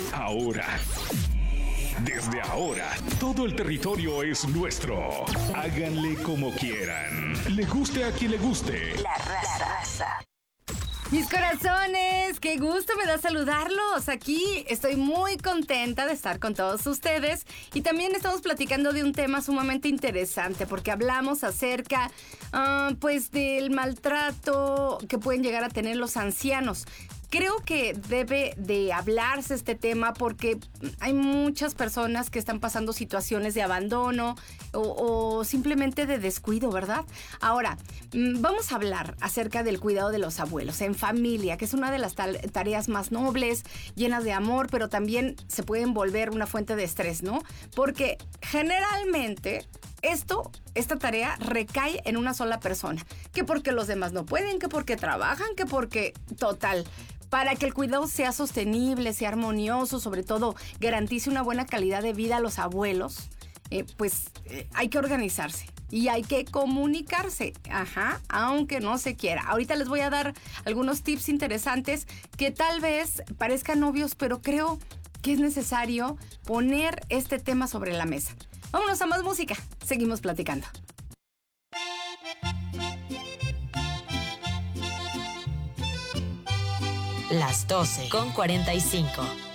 Ahora, desde ahora, todo el territorio es nuestro. Háganle como quieran. Le guste a quien le guste. La raza. Mis corazones, qué gusto me da saludarlos. Aquí estoy muy contenta de estar con todos ustedes y también estamos platicando de un tema sumamente interesante porque hablamos acerca pues del maltrato que pueden llegar a tener los ancianos. Creo que debe de hablarse este tema porque hay muchas personas que están pasando situaciones de abandono o simplemente de descuido, ¿verdad? Ahora, vamos a hablar acerca del cuidado de los abuelos en familia, que es una de las tareas más nobles, llenas de amor, pero también se pueden volver una fuente de estrés, ¿no? Porque generalmente esta tarea recae en una sola persona, que porque los demás no pueden, que porque trabajan, que porque total. Para que el cuidado sea sostenible, sea armonioso, sobre todo garantice una buena calidad de vida a los abuelos, hay que organizarse y hay que comunicarse, aunque no se quiera. Ahorita les voy a dar algunos tips interesantes que tal vez parezcan obvios, pero creo que es necesario poner este tema sobre la mesa. Vámonos a más música, seguimos platicando. Las 12:45.